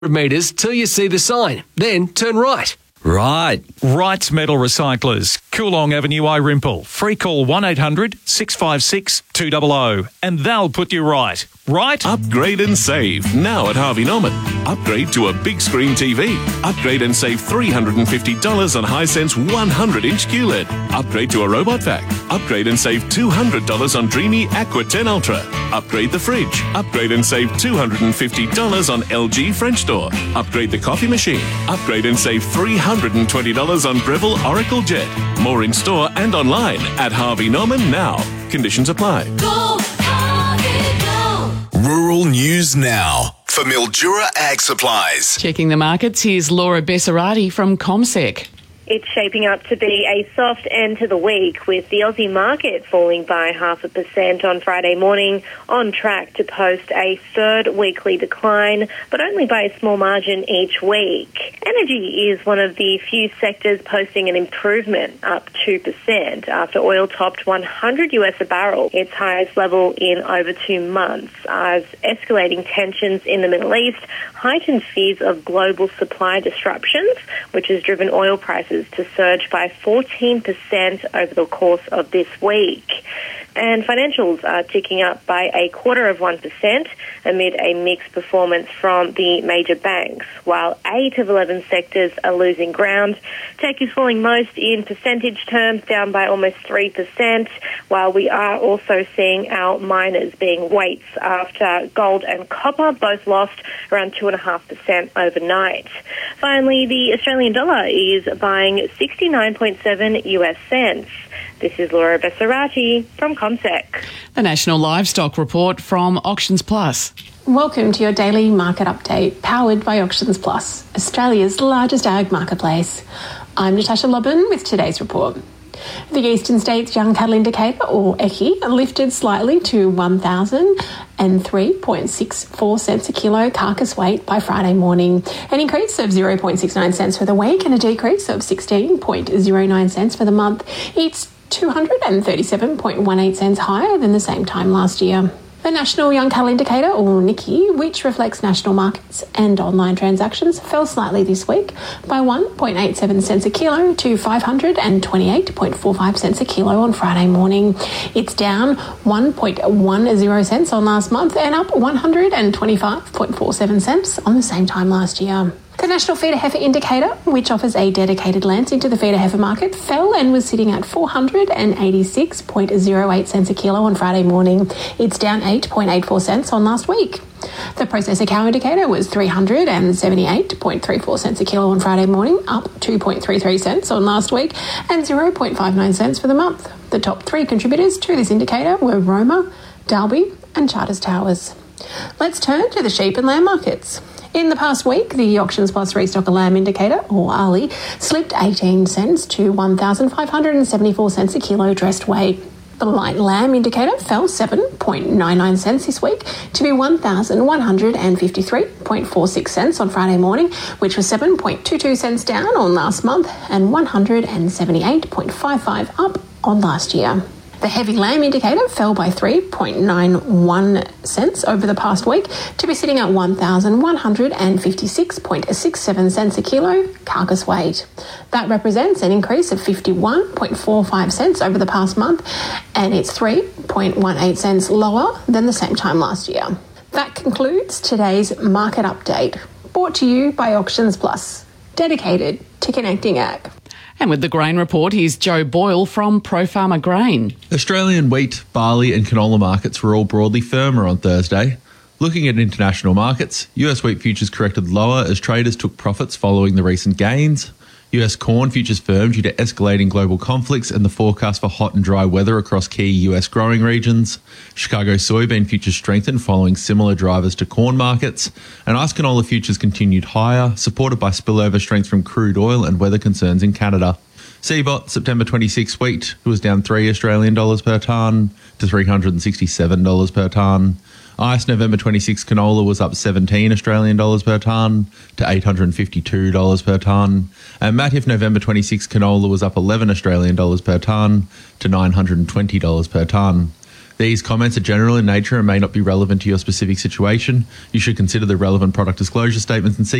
metres till you see the sign. Then turn right. Right. Wrights Metal Recyclers, Coolong Avenue, Irimple. Free call 1800 656 200 and they'll put you right. Right? Upgrade and save now at Harvey Norman. Upgrade to a big screen TV. Upgrade and save $350 on Hisense 100-inch QLED. Upgrade to a robot vac. Upgrade and save $200 on Dreamy Aqua 10 Ultra. Upgrade the fridge. Upgrade and save $250 on LG French door. Upgrade the coffee machine. Upgrade and save $320 on Breville Oracle Jet. More in store and online at Harvey Norman now. Conditions apply. Go, Harvey, go. Rural News Now for Mildura Ag Supplies. Checking the markets, here's Laura Bessarati from CommSec. It's shaping up to be a soft end to the week, with the Aussie market falling by 0.5% on Friday morning, on track to post a third weekly decline, but only by a small margin each week. Energy is one of the few sectors posting an improvement, up 2%, after oil topped $100 a barrel, its highest level in over 2 months, as escalating tensions in the Middle East heightened fears of global supply disruptions, which has driven oil prices to surge by 14% over the course of this week. And financials are ticking up by 0.25% amid a mixed performance from the major banks, while 8 of 11 sectors are losing ground. Tech is falling most in percentage terms, down by almost 3%, while we are also seeing our miners being weights after gold and copper both lost around 2.5% overnight. Finally, the Australian dollar is buying 69.7 US cents. This is Laura Bessarati from CommSec. The National Livestock Report from Auctions Plus. Welcome to your daily market update, powered by Auctions Plus, Australia's largest ag marketplace. I'm Natasha Lobban with today's report. The Eastern States Young Cattle Indicator, or EYCI, lifted slightly to 1,003.64 cents a kilo carcass weight by Friday morning, an increase of 0.69 cents for the week and a decrease of 16.09 cents for the month. It's 237.18 cents higher than the same time last year. The National Young Cattle Indicator, or NYCI, which reflects national markets and online transactions, fell slightly this week by 1.87 cents a kilo to 528.45 cents a kilo on Friday morning. It's down 1.10 cents on last month and up 125.47 cents on the same time last year. The National Feeder Heifer Indicator, which offers a dedicated lens into the feeder heifer market, fell and was sitting at 486.08 cents a kilo on Friday morning. It's down 8.84 cents on last week. The Processor Cow Indicator was 378.34 cents a kilo on Friday morning, up 2.33 cents on last week and 0.59 cents for the month. The top 3 contributors to this indicator were Roma, Dalby and Charters Towers. Let's turn to the sheep and lamb markets. In the past week, the Auctions Plus Restocker Lamb Indicator, or ARLI, slipped 18 cents to 1,574 cents a kilo dressed weight. The Light Lamb Indicator fell 7.99 cents this week to be 1,153.46 cents on Friday morning, which was 7.22 cents down on last month and 178.55 up on last year. The Heavy Lamb Indicator fell by 3.91 cents over the past week to be sitting at 1,156.67 cents a kilo carcass weight. That represents an increase of 51.45 cents over the past month, and it's 3.18 cents lower than the same time last year. That concludes today's market update, brought to you by Auctions Plus, dedicated to connecting ag. And with the grain report, here's Joe Boyle from Pro Farmer Grain. Australian wheat, barley and canola markets were all broadly firmer on Thursday. Looking at international markets, US wheat futures corrected lower as traders took profits following the recent gains. US corn futures firmed due to escalating global conflicts and the forecast for hot and dry weather across key US growing regions. Chicago soybean futures strengthened following similar drivers to corn markets, and ice canola futures continued higher, supported by spillover strength from crude oil and weather concerns in Canada. CBOT September 26 wheat was down $3 per tonne to $367 per tonne. ICE November 26 canola was up $17 per tonne to $852 per tonne. And Matif November 26 canola was up $11 per tonne to $920 per tonne. These comments are general in nature and may not be relevant to your specific situation. You should consider the relevant product disclosure statements and seek